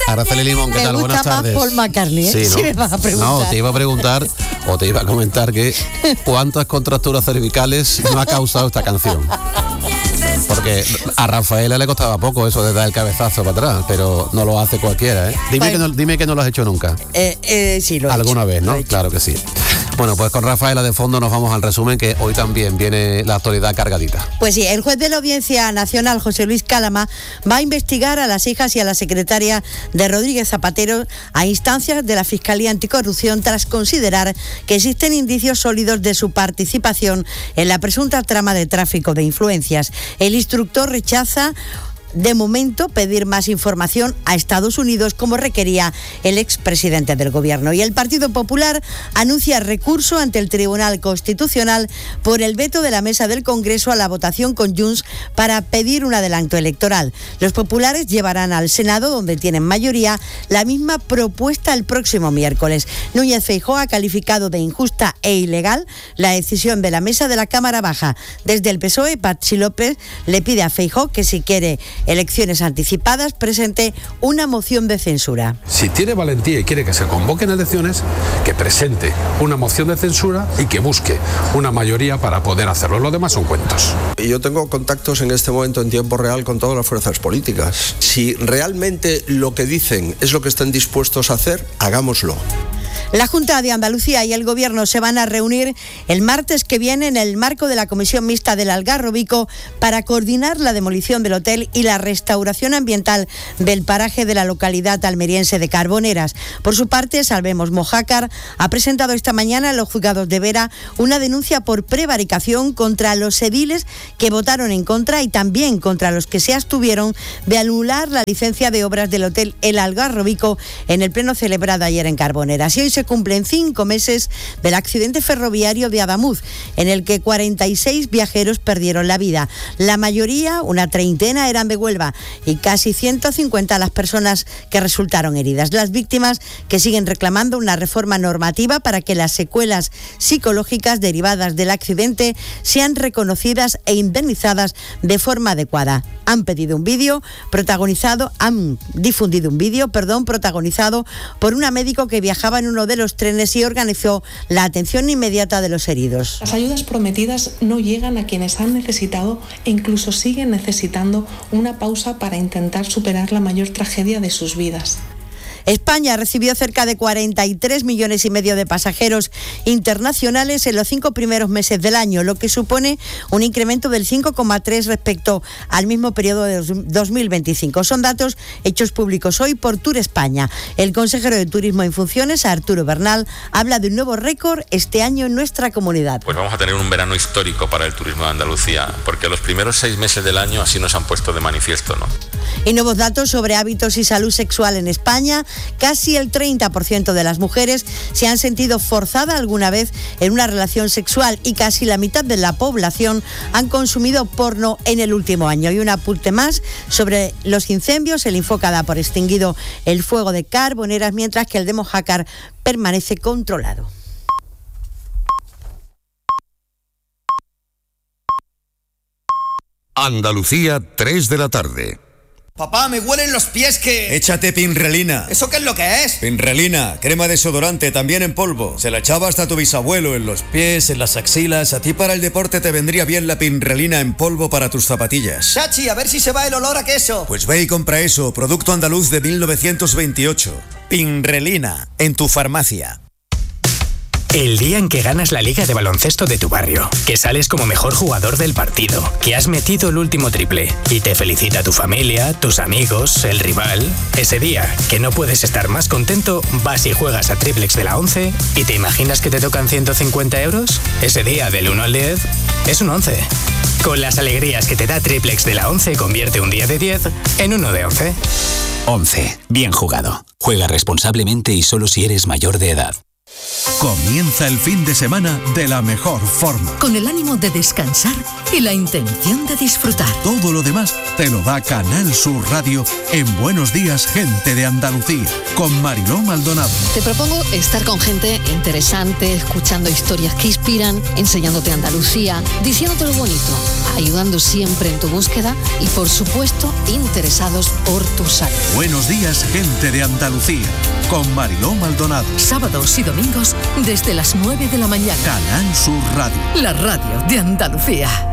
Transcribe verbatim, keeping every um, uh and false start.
Araceli Limón, ¿qué me tal? gusta Buenas más tardes. Paul McCartney, ¿eh? Sí, ¿no? Si me vas a preguntar. No, te iba a preguntar o te iba a comentar que cuántas contracturas cervicales no ha causado esta canción. Porque a Rafaela le costaba poco eso de dar el cabezazo para atrás, pero no lo hace cualquiera, ¿eh? Dime, Bueno. que, no, dime que no lo has hecho nunca. Eh, eh, sí, lo he Alguna hecho, vez, lo ¿no? he hecho. Claro que sí. Bueno, pues con Rafaela de fondo nos vamos al resumen, que hoy también viene la actualidad cargadita. Pues sí, el juez de la Audiencia Nacional, José Luis Calama, va a investigar a las hijas y a la secretaria de Rodríguez Zapatero a instancias de la Fiscalía Anticorrupción tras considerar que existen indicios sólidos de su participación en la presunta trama de tráfico de influencias. El instructor rechaza de momento pedir más información a Estados Unidos como requería el expresidente del gobierno. Y el Partido Popular anuncia recurso ante el Tribunal Constitucional por el veto de la mesa del Congreso a la votación con Junts para pedir un adelanto electoral. Los populares llevarán al Senado, donde tienen mayoría, la misma propuesta el próximo miércoles. Núñez Feijóo ha calificado de injusta e ilegal la decisión de la mesa de la Cámara Baja. Desde el P S O E, Patxi López le pide a Feijóo que si quiere elecciones anticipadas presente una moción de censura. Si tiene valentía y quiere que se convoquen elecciones, que presente una moción de censura y que busque una mayoría para poder hacerlo. Lo demás son cuentos. Yo tengo contactos en este momento en tiempo real con todas las fuerzas políticas. Si realmente lo que dicen es lo que están dispuestos a hacer, hagámoslo. La Junta de Andalucía y el Gobierno se van a reunir el martes que viene en el marco de la Comisión Mixta del Algarrobico para coordinar la demolición del hotel y la restauración ambiental del paraje de la localidad almeriense de Carboneras. Por su parte, Salvemos Mojácar ha presentado esta mañana en los juzgados de Vera una denuncia por prevaricación contra los ediles que votaron en contra y también contra los que se abstuvieron de anular la licencia de obras del hotel El Algarrobico en el pleno celebrado ayer en Carboneras. Y hoy se cumplen cinco meses del accidente ferroviario de Adamuz, en el que cuarenta y seis viajeros perdieron la vida. La mayoría, una treintena, eran de Huelva y casi ciento cincuenta las personas que resultaron heridas. Las víctimas que siguen reclamando una reforma normativa para que las secuelas psicológicas derivadas del accidente sean reconocidas e indemnizadas de forma adecuada. Han pedido un vídeo protagonizado, han difundido un vídeo, perdón, protagonizado por una médico que viajaba en uno de los trenes y organizó la atención inmediata de los heridos. Las ayudas prometidas no llegan a quienes han necesitado e incluso siguen necesitando una pausa para intentar superar la mayor tragedia de sus vidas. España recibió cerca de cuarenta y tres millones y medio de pasajeros internacionales en los cinco primeros meses del año, lo que supone un incremento del cinco coma tres respecto al mismo periodo de dos mil veinticinco. Son datos hechos públicos hoy por Tour España. El consejero de Turismo en funciones, Arturo Bernal, habla de un nuevo récord este año en nuestra comunidad. Pues vamos a tener un verano histórico para el turismo de Andalucía, porque los primeros seis meses del año así nos han puesto de manifiesto, ¿no? Y nuevos datos sobre hábitos y salud sexual en España. Casi el treinta por ciento de las mujeres se han sentido forzadas alguna vez en una relación sexual y casi la mitad de la población han consumido porno en el último año. Y un apunte más sobre los incendios. El Infoca da por extinguido el fuego de Carboneras, mientras que el de Mojácar permanece controlado. Andalucía, tres de la tarde. Papá, me huelen los pies que... Échate Pinrelina. ¿Eso qué es lo que es? Pinrelina, crema desodorante, también en polvo. Se la echaba hasta tu bisabuelo, en los pies, en las axilas. A ti para el deporte te vendría bien la Pinrelina en polvo para tus zapatillas. Chachi, a ver si se va el olor a queso. Pues ve y compra eso, producto andaluz de mil novecientos veintiocho. Pinrelina, en tu farmacia. El día en que ganas la liga de baloncesto de tu barrio, que sales como mejor jugador del partido, que has metido el último triple y te felicita tu familia, tus amigos, el rival. Ese día, que no puedes estar más contento, vas y juegas a Triplex de la once y te imaginas que te tocan ciento cincuenta euros. Ese día, del uno al diez, es un once. Con las alegrías que te da Triplex de la once, convierte un día de diez en uno de once. once. Bien jugado. Juega responsablemente y solo si eres mayor de edad. Comienza el fin de semana de la mejor forma. Con el ánimo de descansar y la intención de disfrutar. Todo lo demás te lo da Canal Sur Radio en Buenos Días, Gente de Andalucía, con Mariló Maldonado. Te propongo estar con gente interesante, escuchando historias que inspiran, enseñándote Andalucía, diciéndote lo bonito. ayudando siempre en tu búsqueda y, por supuesto, interesados por tu salud. Buenos días, gente de Andalucía, con Mariló Maldonado. Sábados y domingos desde las nueve de la mañana. Canal Sur Radio. La radio de Andalucía.